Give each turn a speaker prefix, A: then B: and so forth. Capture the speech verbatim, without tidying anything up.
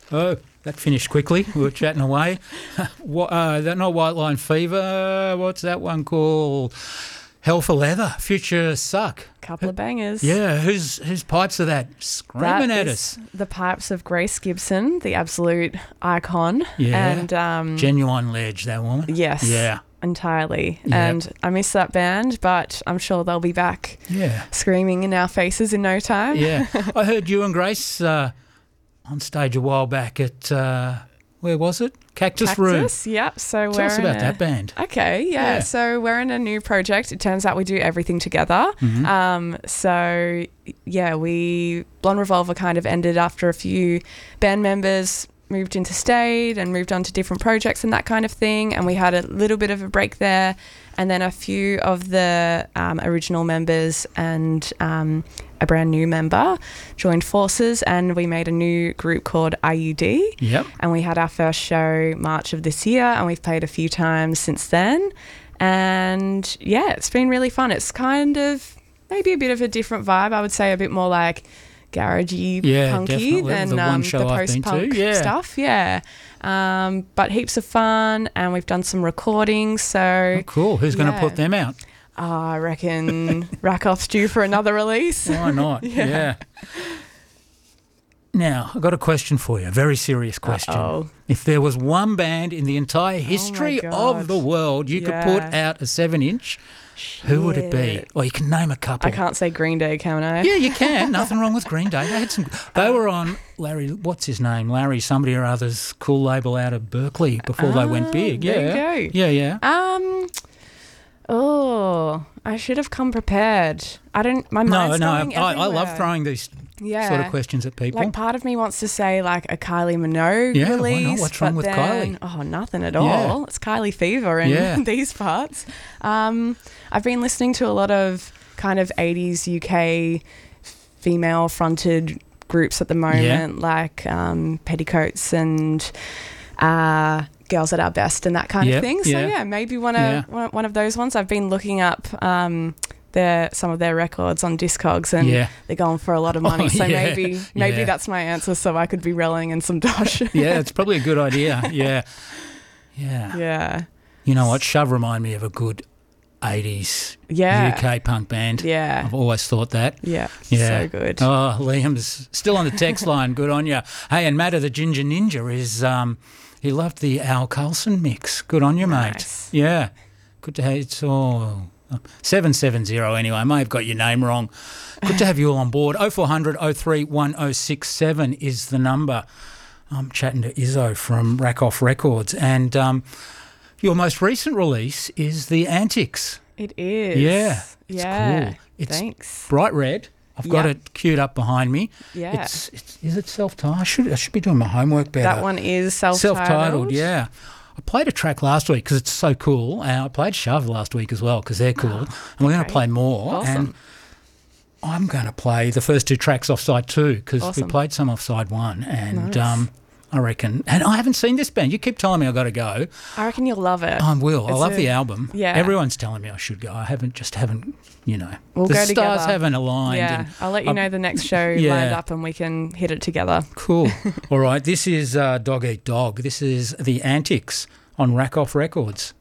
A: Oh, that finished quickly. We were chatting away. what, uh, that not White Line Fever. What's that one called? Hell for Leather. Future Suck.
B: Couple of bangers.
A: Yeah. Whose whose pipes are that? Screaming
B: That
A: at
B: is
A: us.
B: the pipes of Grace Gibson, the absolute icon.
A: Yeah.
B: And um,
A: Genuine ledge, that woman.
B: yes.
A: Yeah.
B: Entirely.
A: Yep.
B: And I miss that band, but I'm sure they'll be back
A: Yeah.
B: screaming in our faces in no time.
A: Yeah. I heard you and Grace uh, on stage a while back at, uh, where was it? Cactus, Room.
B: Cactus, yep. So
A: Tell
B: we're
A: us
B: in
A: about
B: a,
A: that band.
B: Okay, yeah.
A: Yeah.
B: So we're in a new project. It turns out we do everything together.
A: Mhm.
B: Um, so, yeah, we Blonde Revolver kind of ended after a few band members moved interstate and moved on to different projects and that kind of thing. And we had a little bit of a break there. And then a few of the um, original members and um, a brand new member joined forces, and we made a new group called I U D.
A: Yep.
B: And we had our first show March of this year, and we've played a few times since then. And yeah, it's been really fun. It's kind of maybe a bit of a different vibe. I would say a bit more like garagey,
A: Yeah,
B: punky
A: definitely.
B: than
A: The one
B: um,
A: show
B: the
A: I've been to,
B: post-punk
A: yeah.
B: stuff. Yeah. Um, but heaps of fun, and we've done some recordings. So
A: Oh, cool. Who's going to
B: yeah.
A: put them out?
B: uh, I reckon Rakoff's due for another release.
A: Why not?
B: Yeah.
A: yeah. Now, I've got a question for you, a very serious question.
B: Uh-oh.
A: If there was one band in the entire history
B: God.
A: of the world you
B: Yeah.
A: could put out a seven-inch, who would it be?
B: Shit.
A: Or you can name a couple.
B: I can't say Green Day, can I?
A: Yeah, you can. Nothing wrong with Green Day. They had some. They were on Larry. What's his name? Larry somebody or other's cool label out of Berkeley before they went
B: Ah,
A: big. Yeah.
B: there you go.
A: Yeah, yeah.
B: Um. Oh, I should have come prepared. I don't. My
A: No,
B: mind's
A: no.
B: going
A: I, I love
B: everywhere.
A: throwing these
B: yeah.
A: sort of questions at people.
B: Like part of me wants to say like a Kylie Minogue
A: Yeah, why not?
B: release.
A: What's wrong
B: but
A: with
B: then-
A: Kylie?
B: Oh, nothing at
A: Yeah.
B: all. It's Kylie fever in
A: Yeah.
B: these parts. Um, I've been listening to a lot of kind of eighties U K female fronted groups at the moment, like um, Petticoats and uh, Girls at Our Best and that kind
A: Yep,
B: of thing. So
A: yeah.
B: yeah, maybe one of
A: Yeah.
B: one, one of those ones. I've been looking up um, their some of their records on Discogs, and
A: Yeah.
B: they're going for a lot of money.
A: Oh,
B: so
A: yeah,
B: maybe maybe
A: yeah.
B: that's my answer. So I could be relling in some dosh.
A: Yeah, it's probably a good idea. Yeah. Yeah.
B: yeah,
A: You know what? Shove remind me of a good eighties
B: yeah,
A: U K punk band.
B: yeah,
A: I've always thought that.
B: yeah.
A: Yeah.
B: So good.
A: Oh, Liam's still on the text line. Good on you. Hey, and Matt of the Ginger Ninja is, um, he loved the Al Carlson mix. Good on you,
B: Nice.
A: mate. Yeah. Good to have it's all seven seven zero anyway. I may have got your name wrong. Good to have you all on board. oh four hundred oh three one oh six seven is the number. I'm chatting to Izzo from Rakoff Records, and um, your most recent release is The Antics.
B: It is.
A: Yeah, it's
B: yeah.
A: cool. It's
B: Thanks.
A: bright red. I've got
B: Yep.
A: it queued up behind me.
B: Yeah.
A: It's, it's is it self-titled? I should I should be doing my homework better.
B: That one is self-titled.
A: Self-titled, yeah. I played a track last week because it's so cool, and I played Shove last week as well because they're cool, and we're going to
B: okay.
A: play more.
B: Awesome.
A: And I'm going to play the first two tracks off side two because
B: Awesome.
A: we played some off side one, and
B: Nice.
A: um, I reckon. And I haven't seen this band. You keep telling me I've got to go.
B: I reckon you'll love it.
A: I will. I
B: It's
A: love
B: a-
A: the album.
B: yeah.
A: Everyone's telling me I should go. I haven't, just haven't, you know.
B: We'll
A: the
B: go
A: stars
B: together.
A: haven't aligned.
B: yeah,
A: And
B: I'll let you
A: I'm-
B: know the next show
A: Yeah.
B: lined up, and we can hit it together.
A: Cool. All right. This is uh, Dog Eat Dog. This is The Antics on Rakoff Records.